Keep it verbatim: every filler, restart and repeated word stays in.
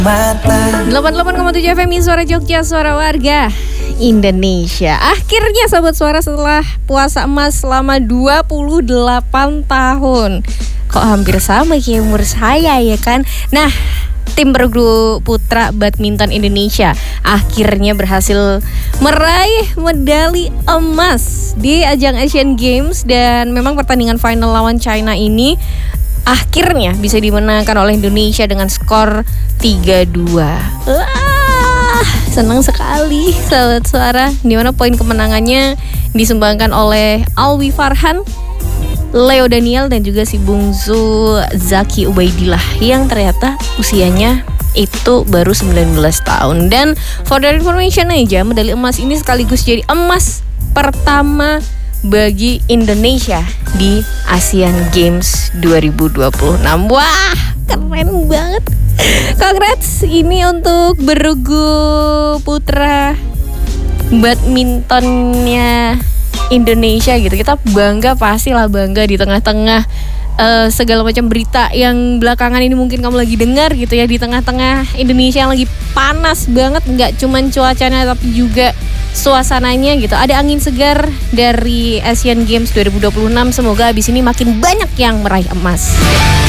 delapan puluh delapan koma tujuh F M Suara Jogja, suara warga Indonesia. Akhirnya sahabat suara, setelah puasa emas selama dua puluh delapan tahun. Kok hampir sama kayak umur saya ya kan. Nah, tim bergu putra badminton Indonesia akhirnya berhasil meraih medali emas di ajang Asian Games. Dan memang pertandingan final lawan China ini akhirnya bisa dimenangkan oleh Indonesia dengan skor tiga dua. Wah, senang sekali sahabat suara. Dimana poin kemenangannya disumbangkan oleh Alwi Farhan, Leo Daniel, dan juga si bungsu Zaki Ubaidillah yang ternyata usianya itu baru sembilan belas tahun. Dan for the information aja, medali emas ini sekaligus jadi emas pertama bagi Indonesia di Asian Games dua ribu dua puluh enam. Wah, keren banget. Congrats ini untuk bergu putra badmintonnya Indonesia gitu. Kita bangga, pastilah bangga di tengah-tengah uh, segala macam berita yang belakangan ini mungkin kamu lagi dengar gitu ya. Di tengah-tengah Indonesia yang lagi panas banget, nggak cuman cuacanya tapi juga suasananya gitu. Ada angin segar dari Asian Games dua ribu dua puluh enam. Semoga abis ini makin banyak yang meraih emas.